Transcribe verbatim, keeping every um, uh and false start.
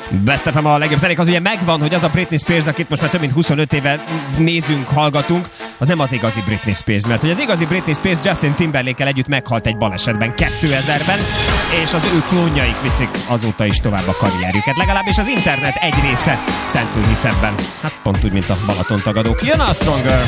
Best ef em a legjobb zenék, az ugye megvan, hogy az a Britney Spears, akit most már több mint huszonöt éve nézünk, hallgatunk, az nem az igazi Britney Spears, mert hogy az igazi Britney Spears Justin Timberlake-kel együtt meghalt egy balesetben kétezerben, és az ő klónjaik viszik azóta is tovább a karrierjüket. Legalábbis az internet egy része szentül hisz ebben. Hát pont úgy, mint a Balaton tagadók. Jön a Stronger!